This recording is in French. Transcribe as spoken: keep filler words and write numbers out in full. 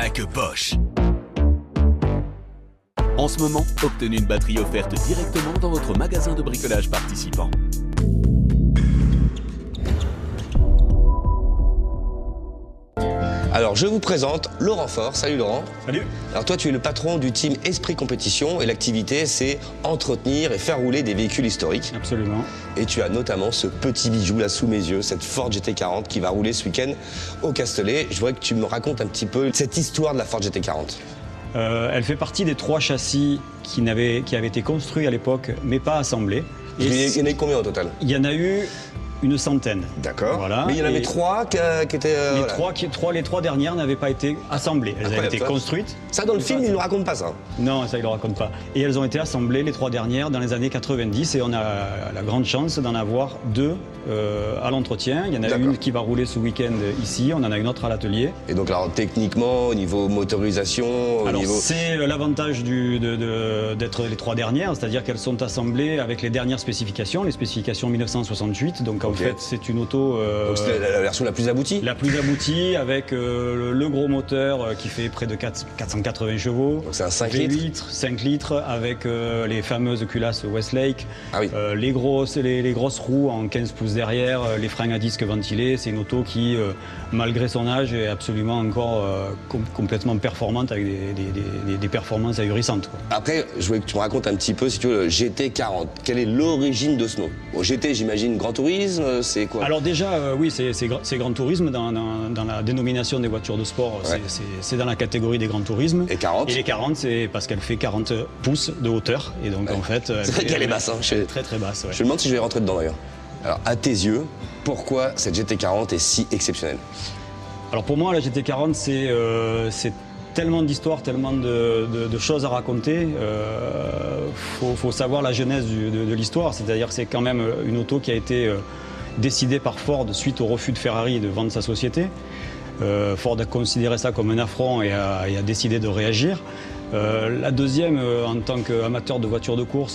a que Bosch. En ce moment, obtenez une batterie offerte directement dans votre magasin de bricolage participant. Alors, je vous présente Laurent Faure. Salut Laurent. Salut. Alors toi, tu es le patron du team Esprit Compétition et l'activité, c'est entretenir et faire rouler des véhicules historiques. Absolument. Et tu as notamment ce petit bijou là sous mes yeux, cette Ford G T quarante qui va rouler ce week-end au Castellet. Je voudrais que tu me racontes un petit peu cette histoire de la Ford G T quarante. Euh, elle fait partie des trois châssis qui, n'avaient, qui avaient été construits à l'époque, mais pas assemblés. Et il y en a eu combien au total? Il y en a eu une centaine. D'accord. Voilà. Mais il y en avait Et trois qui, qui étaient... Euh, les, voilà. trois, qui, trois, les trois dernières n'avaient pas été assemblées. Elles Incroyable, avaient été ça. construites. Ça, dans le film, il ne raconte pas ça. Non, ça, il ne le raconte pas. Et elles ont été assemblées, les trois dernières, dans les années quatre-vingt-dix. Et on a la grande chance d'en avoir deux euh, à l'entretien. Il y en a une qui va rouler ce week-end ici. On en a une autre à l'atelier. Et donc, alors, techniquement, au niveau motorisation, au alors, niveau... c'est l'avantage de, de, d'être les trois dernières, c'est-à-dire qu'elles sont assemblées avec les dernières spécifications, les spécifications mille neuf cent soixante-huit. Donc, en okay. fait, c'est une auto... Euh, donc, c'est la, la version la plus aboutie? La plus aboutie, avec euh, le, le gros moteur euh, qui fait près de quatre cent quatre-vingts chevaux. Donc, c'est un cinq litres. cinq litres, avec euh, les fameuses culasses Westlake. Ah oui. euh, les, grosses, les, les grosses roues en quinze pouces derrière, euh, les freins à disque ventilés. C'est une auto qui, euh, malgré son âge, est absolument encore euh, com complètement performante, avec des, des, des, des performances ahurissantes, quoi. Après, je voulais que tu me racontes un petit peu, si tu veux, le G T quarante. Quelle est l'origine de ce nom? Bon, G T, j'imagine, Grand Tourisme, c'est quoi? Alors déjà, euh, oui, c'est Grand Tourisme dans, dans, dans la dénomination des voitures de sport. Ouais. C'est dans la catégorie des Grands Tourismes. Et quarante? Et les quarante, c'est parce qu'elle fait quarante pouces de hauteur. Et donc, ouais. en fait... C'est vrai qu'elle est basse, hein. Je... Très, très basse, ouais. Je me demande si je vais rentrer dedans, d'ailleurs. Alors, à tes yeux, pourquoi cette G T quarante est si exceptionnelle? Alors, pour moi, la G T quarante, c'est euh, tellement d'histoires, tellement de, de, de choses à raconter. Il euh, faut, faut savoir la genèse du, de, de l'histoire. C'est-à-dire que c'est quand même une auto qui a été... Euh, décidé par Ford suite au refus de Ferrari de vendre sa société. Euh, Ford a considéré ça comme un affront et a, et a décidé de réagir. Euh, la deuxième, euh, en tant qu'amateur de voitures de course,